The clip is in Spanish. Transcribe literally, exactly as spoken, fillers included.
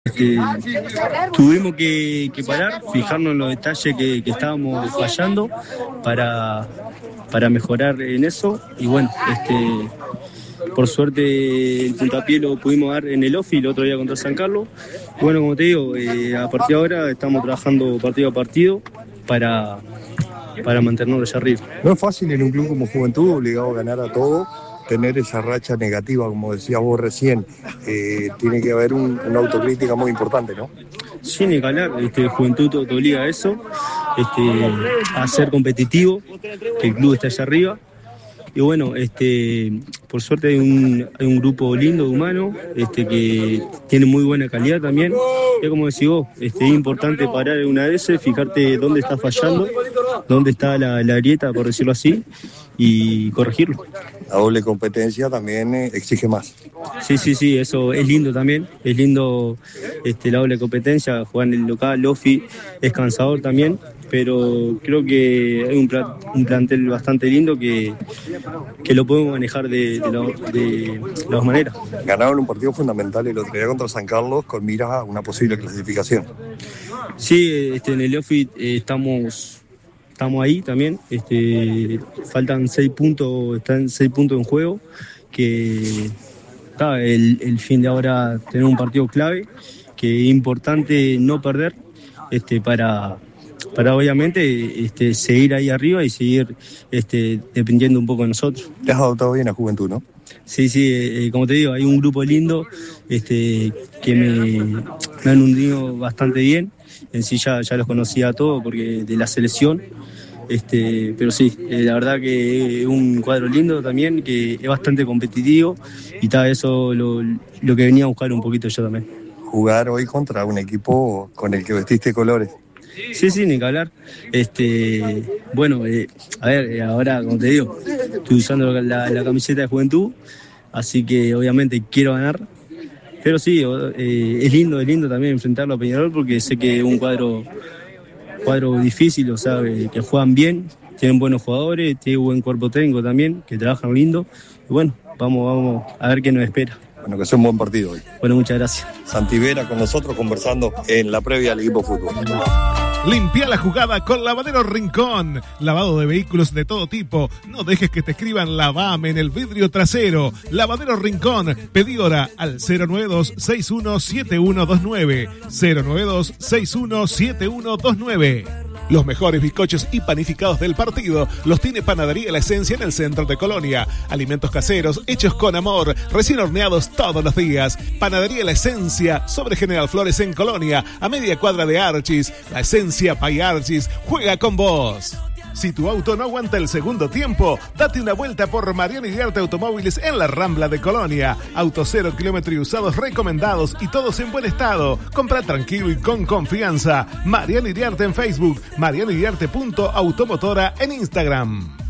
Este, tuvimos que, que parar, fijarnos en los detalles que, que estábamos fallando para, para mejorar en eso. Y bueno, este, por suerte el puntapié lo pudimos dar en el off y el otro día contra San Carlos. Y bueno, como te digo, eh, a partir de ahora estamos trabajando partido a partido para, para mantenernos allá arriba. No es fácil en un club como Juventud, obligado a ganar a todo, tener esa racha negativa, como decías vos recién. Eh, tiene que haber un, una autocrítica muy importante, ¿no? Sí, ni que hablar, este, Juventud te, te obliga a eso, este, a ser competitivo, que el club esté allá arriba. Y bueno, este, por suerte hay un, hay un grupo lindo de humanos este, que tiene muy buena calidad también. Y como decís vos, este, es importante parar una vez, fijarte dónde está fallando, dónde está la, la grieta, por decirlo así, y corregirlo. La doble competencia también eh, exige más. Sí, sí, sí, eso es lindo también. Es lindo este, la doble competencia, jugar en el local, Lofi, es cansador también. Pero creo que hay un, plan, un plantel bastante lindo que, que lo podemos manejar de, de, lo, de las dos maneras. Ganaron un partido fundamental el otro día contra San Carlos con miras a una posible clasificación. Sí, este, en el Ofi eh, estamos, estamos ahí también. Este, faltan seis puntos, están seis puntos en juego. Que está, el, el fin de ahora tener un partido clave, que es importante no perder este, para... para obviamente este, seguir ahí arriba y seguir este, dependiendo un poco de nosotros. Te has adaptado bien a Juventud, ¿no? Sí, sí, eh, como te digo, hay un grupo lindo este, que me, me han hundido bastante bien. En sí ya, ya los conocía a todos porque de la selección, este, pero sí, eh, la verdad que es un cuadro lindo también, que es bastante competitivo y tal, eso lo, lo que venía a buscar un poquito yo también. Jugar hoy contra un equipo con el que vestiste colores. Sí, sí, ni que hablar. Este, bueno, eh, a ver, eh, ahora, como te digo, estoy usando la, la camiseta de Juventud, así que obviamente quiero ganar. Pero sí, eh, es lindo, es lindo también enfrentarlo a Peñarol porque sé que es un cuadro, cuadro difícil, o sea, que, que juegan bien, tienen buenos jugadores, tienen buen cuerpo técnico también, que trabajan lindo. Y bueno, vamos, vamos a ver qué nos espera. Bueno, que sea un buen partido hoy. Bueno, muchas gracias. Santi Vera con nosotros conversando en la previa al equipo fútbol. Limpia la jugada con Lavadero Rincón. Lavado de vehículos de todo tipo. No dejes que te escriban lavame en el vidrio trasero. Lavadero Rincón. Pedí hora al cero nueve dos seis uno siete uno dos nueve. cero nueve dos seis uno siete uno dos nueve. Los mejores bizcochos y panificados del partido los tiene Panadería La Esencia en el centro de Colonia. Alimentos caseros hechos con amor, recién horneados todos los días. Panadería La Esencia, sobre General Flores en Colonia, a media cuadra de Archis. La Esencia Pay Archis juega con vos. Si tu auto no aguanta el segundo tiempo, date una vuelta por Mariano Iriarte Automóviles en la Rambla de Colonia. Autos cero kilómetros y usados recomendados y todos en buen estado. Compra tranquilo y con confianza. Mariano Iriarte en Facebook, mariano iriarte punto automotora en Instagram.